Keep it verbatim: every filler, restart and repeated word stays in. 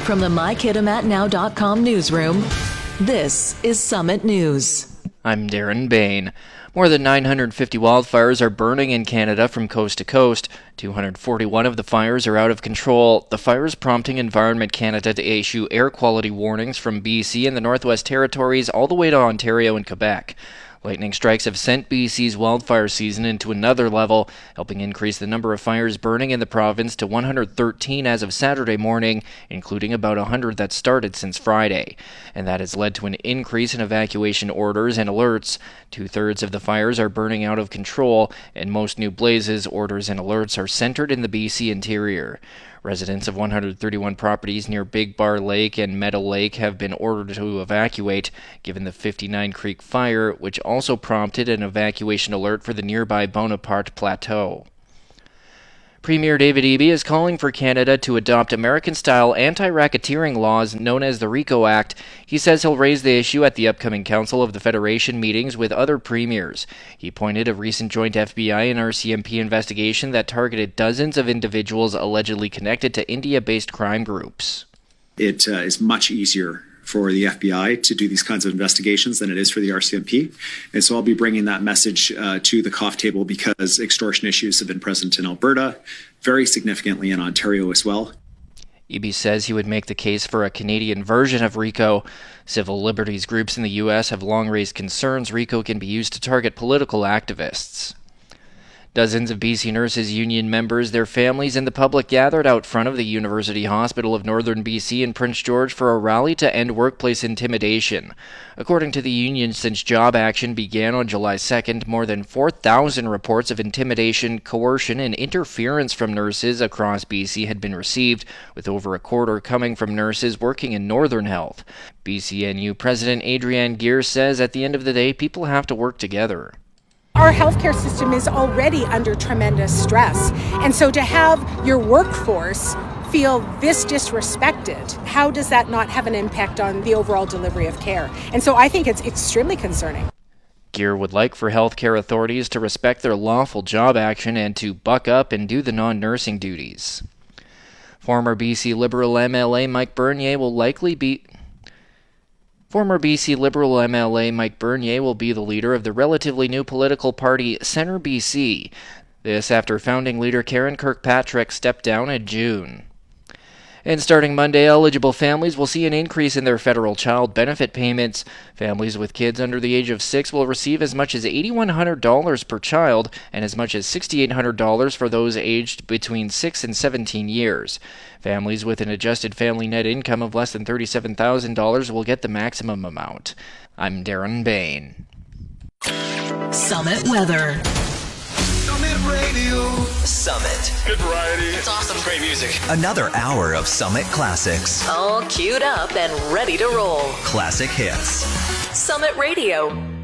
From the my kitimat now dot com newsroom, this is Summit News. I'm Darren Bain. More than nine hundred fifty wildfires are burning in Canada from coast to coast. two hundred forty-one of the fires are out of control. The fires prompting Environment Canada to issue air quality warnings from B C and the Northwest Territories all the way to Ontario and Quebec. Lightning strikes have sent B C's wildfire season into another level, helping increase the number of fires burning in the province to one hundred thirteen as of Saturday morning, including about one hundred that started since Friday. And that has led to an increase in evacuation orders and alerts. Two-thirds of the fires are burning out of control, and most new blazes, orders, and alerts are centered in the B C interior. Residents of one hundred thirty-one properties near Big Bar Lake and Meadow Lake have been ordered to evacuate, given the fifty-nine Creek fire, which also prompted an evacuation alert for the nearby Bonaparte Plateau. Premier David Eby is calling for Canada to adopt American-style anti-racketeering laws known as the RICO Act. He says he'll raise the issue at the upcoming Council of the Federation meetings with other premiers. He pointed a recent joint F B I and R C M P investigation that targeted dozens of individuals allegedly connected to India-based crime groups. It uh, is much easier for the F B I to do these kinds of investigations than it is for the R C M P. And so I'll be bringing that message uh, to the C O F table because extortion issues have been present in Alberta, very significantly in Ontario as well. Eby says he would make the case for a Canadian version of RICO. Civil liberties groups in the U S have long raised concerns RICO can be used to target political activists. Dozens of B C Nurses Union members, their families, and the public gathered out front of the University Hospital of Northern B C in Prince George for a rally to end workplace intimidation. According to the union, since job action began on July second, more than four thousand reports of intimidation, coercion, and interference from nurses across B C had been received, with over a quarter coming from nurses working in Northern Health. B C N U President Adrienne Gear says at the end of the day, people have to work together. Our healthcare system is already under tremendous stress, and so to have your workforce feel this disrespected, how does that not have an impact on the overall delivery of care? And so I think it's extremely concerning. Gear would like for healthcare authorities to respect their lawful job action and to buck up and do the non-nursing duties. Former B C Liberal M L A Mike Bernier will likely be... Former B C Liberal M L A Mike Bernier will be the leader of the relatively new political party Centre B C. This after founding leader Karen Kirkpatrick stepped down in June. And starting Monday, eligible families will see an increase in their federal child benefit payments. Families with kids under the age of six will receive as much as eight thousand one hundred dollars per child and as much as six thousand eight hundred dollars for those aged between six and seventeen years. Families with an adjusted family net income of less than thirty-seven thousand dollars will get the maximum amount. I'm Darren Bain. Summit Weather. Summit Radio. Summit. Good variety. It's awesome. Great music. Another hour of Summit classics. All queued up and ready to roll. Classic hits. Summit Radio.